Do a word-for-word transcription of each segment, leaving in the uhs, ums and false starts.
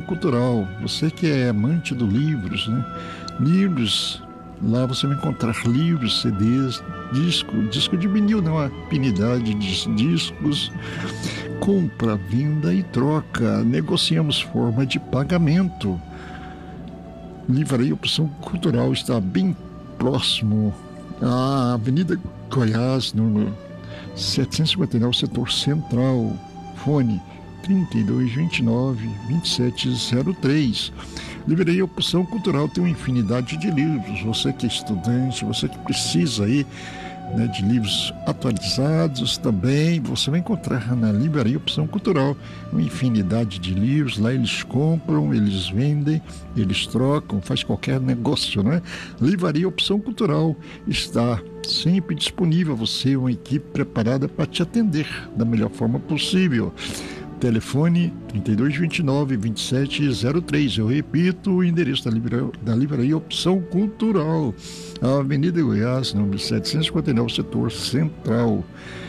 Cultural. Você que é amante dos livros, né? Livros, lá você vai encontrar livros, C Ds, disco, disco de vinil, não, a infinidade de discos, compra, venda e troca. Negociamos forma de pagamento. Livraria Opção Cultural está bem próximo à Avenida Goiás, número setecentos e cinquenta e nove, setor central. Fone trinta e dois, vinte e nove, vinte e sete zero três. Livraria Opção Cultural tem uma infinidade de livros. Você que é estudante, você que precisa aí, né, de livros atualizados também, você vai encontrar na Livraria Opção Cultural uma infinidade de livros. Lá eles compram, eles vendem, eles trocam, faz qualquer negócio, né? Livraria Opção Cultural está sempre disponível a você, uma equipe preparada para te atender da melhor forma possível. Telefone trinta e dois, vinte e nove, vinte e sete zero três. Eu repito, o endereço da livraria, da livraria Opção Cultural, Avenida Goiás, número setecentos e cinquenta e nove, setor central.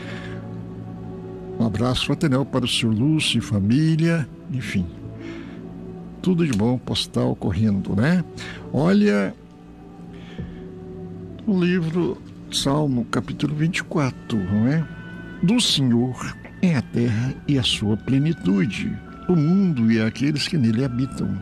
Um abraço fraternal para o senhor Lúcio e família, enfim, tudo de bom, postal correndo, né? Olha, o livro Salmo, capítulo vinte e quatro, não é? Do Senhor é a terra e a sua plenitude, o mundo e aqueles que nele habitam.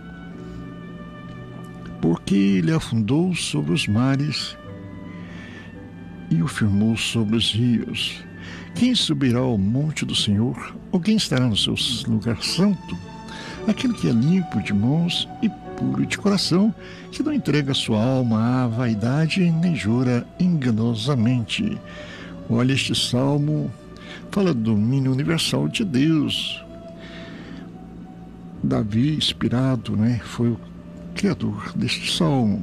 Porque ele afundou sobre os mares e o firmou sobre os rios. Quem subirá ao monte do Senhor? Ou quem estará no seu lugar santo? Aquele que é limpo de mãos e puro de coração, que não entrega sua alma à vaidade nem jura enganosamente. Olha, este salmo fala do domínio universal de Deus. Davi, inspirado, né, foi o criador deste salmo.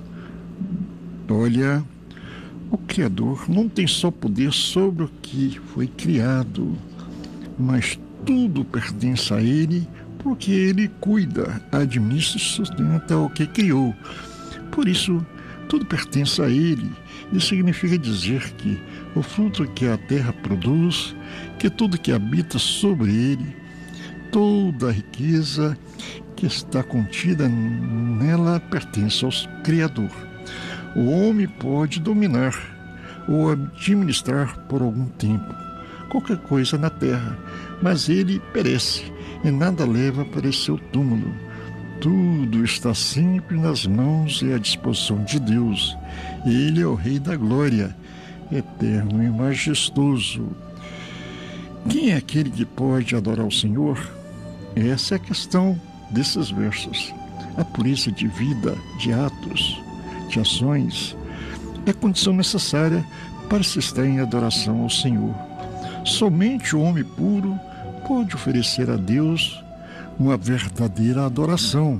Olha, o Criador não tem só poder sobre o que foi criado, mas tudo pertence a Ele, porque Ele cuida, administra e sustenta o que criou. Por isso, tudo pertence a Ele. Isso significa dizer que o fruto que a terra produz, que tudo que habita sobre ele, toda a riqueza que está contida nela pertence ao Criador. O homem pode dominar ou administrar por algum tempo qualquer coisa na terra, mas ele perece e nada leva para esse seu túmulo. Tudo está sempre nas mãos e à disposição de Deus. Ele é o Rei da Glória, eterno e majestoso. Quem é aquele que pode adorar o Senhor? Essa é a questão desses versos. A pureza de vida, de atos, de ações, é condição necessária para se estar em adoração ao Senhor. Somente o homem puro pode oferecer a Deus uma verdadeira adoração.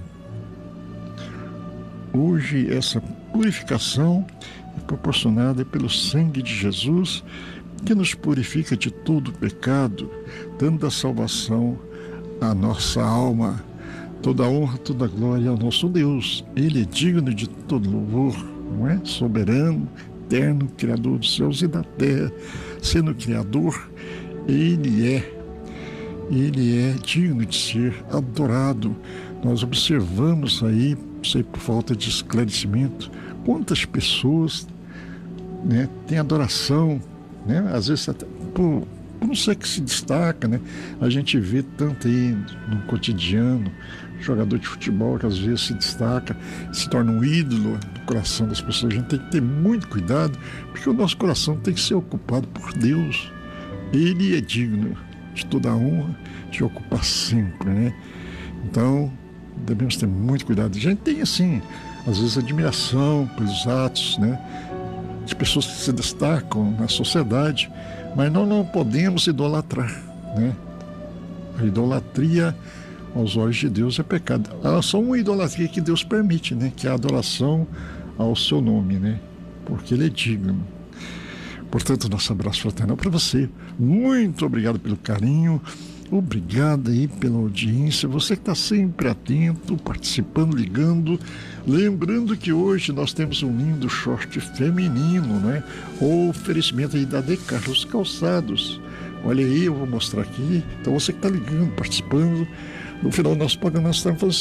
Hoje, essa purificação é proporcionada pelo sangue de Jesus, que nos purifica de todo pecado, dando a salvação à nossa alma. Toda honra, toda glória ao nosso Deus. Ele é digno de todo louvor, não é? Soberano, eterno, Criador dos céus e da terra. Sendo Criador, Ele é Ele é digno de ser adorado. Nós observamos aí, sei por falta de esclarecimento, quantas pessoas, né, têm adoração, né? Às vezes até por, por não ser que se destaca, né? A gente vê tanto aí no cotidiano, jogador de futebol que às vezes se destaca, se torna um ídolo no coração das pessoas. A gente tem que ter muito cuidado, porque o nosso coração tem que ser ocupado por Deus. Ele é digno de toda a honra, de ocupar sempre, né? Então, devemos ter muito cuidado. A gente tem, assim, às vezes admiração pelos atos, né, de pessoas que se destacam na sociedade, mas nós não podemos idolatrar, né? A idolatria aos olhos de Deus é pecado. Há só uma idolatria que Deus permite, né, que é a adoração ao seu nome, né, porque Ele é digno. Portanto, nosso abraço fraternal para você. Muito obrigado pelo carinho, obrigado aí pela audiência. Você que está sempre atento, participando, ligando. Lembrando que hoje nós temos um lindo short feminino, né? O oferecimento aí da De Carlos Calçados. Olha aí, eu vou mostrar aqui. Então você que está ligando, participando. No final do nosso programa nós estamos falando